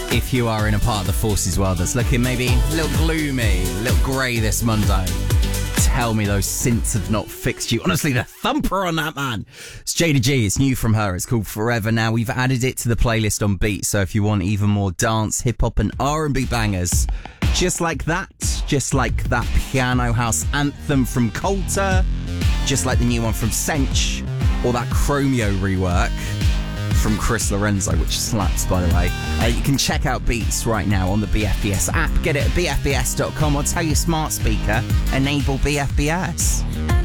If you are in a part of the forces world that's looking maybe a little gloomy, a little grey this Monday, tell me those synths have not fixed you. Honestly, the thumper on that, man. It's Jada G. It's new from her. It's called Forever. Now, we've added it to the playlist on Beat, so if you want even more dance, hip-hop and R&B bangers, just like that piano house anthem from Coulter, just like the new one from Sench, or that Chromeo rework from Chris Lorenzo, which slaps, by the way. You can check out Beats right now on the BFBS app. Get it at bfbs.com or tell your smart speaker, enable BFBS.